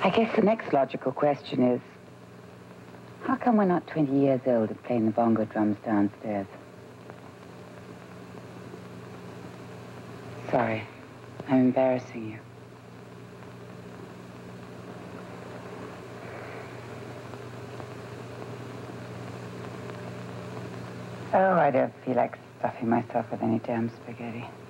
I guess the next logical question is, how come we're not 20 years old and playing the bongo drums downstairs? Sorry, I'm embarrassing you. Oh, I don't feel like stuffing myself with any damn spaghetti.